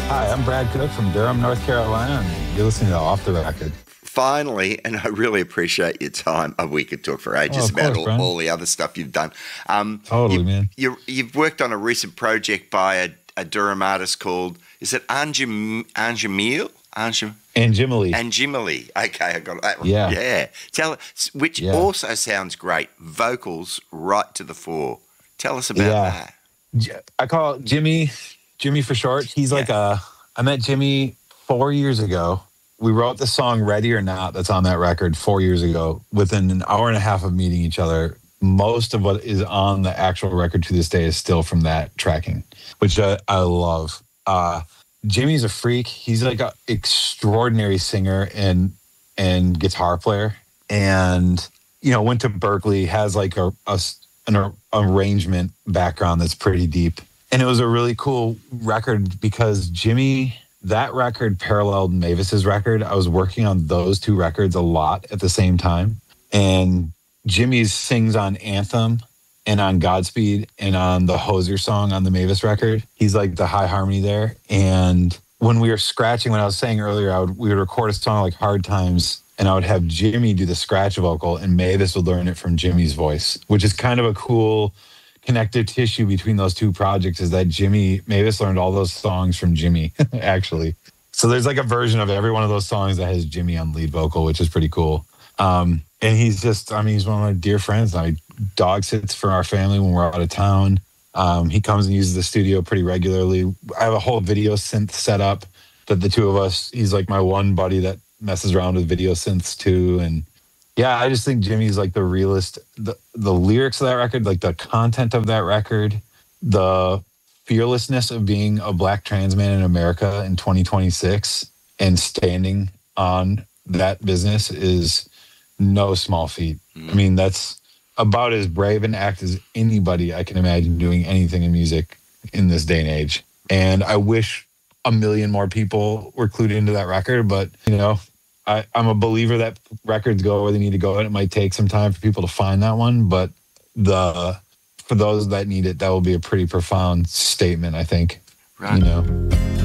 Hi, I'm Brad Cook from Durham, North Carolina, and you're listening to Off the Record. Finally, and I really appreciate your time. We could talk for ages about all the other stuff you've done. Totally, man. You've worked on a recent project by a Durham artist called, is it Anjamile? Anjimile. Okay, I got that one. Yeah. Which also sounds great. Vocals right to the fore. Tell us about that. I call it Jimmy for short. He's like I met Jimmy 4 years ago. We wrote the song Ready or Not that's on that record 4 years ago. Within an hour and a half of meeting each other, most of what is on the actual record to this day is still from that tracking, which I love. Jimmy's a freak. He's like an extraordinary singer and guitar player, and went to Berkeley. Has like an arrangement background that's pretty deep, and it was a really cool record because that record paralleled Mavis's record. I was working on those two records a lot at the same time, and Jimmy sings on Anthem and on Godspeed and on the Hoser song on the Mavis record. He's like the high harmony there. And when we were scratching, when I was saying earlier, we would record a song like Hard Times, and I would have Jimmy do the scratch vocal, and Mavis would learn it from Jimmy's voice, which is kind of a cool connective tissue between those two projects, is that Mavis learned all those songs from Jimmy, actually. So there's like a version of every one of those songs that has Jimmy on lead vocal, which is pretty cool. And he's just, he's one of my dear friends. I dog sits for our family when we're out of town. He comes and uses the studio pretty regularly. I have a whole video synth set up that the two of us, he's like my one buddy that messes around with video synths too. And yeah, I just think Jimmy's like the realist. The lyrics of that record, like the content of that record, the fearlessness of being a Black trans man in America in 2026 and standing on that business is no small feat. I mean, that's about as brave an act as anybody I can imagine doing anything in music in this day and age. And I wish a million more people were clued into that record, but I'm a believer that records go where they need to go, and it might take some time for people to find that one, but for those that need it, that will be a pretty profound statement, I think. Right.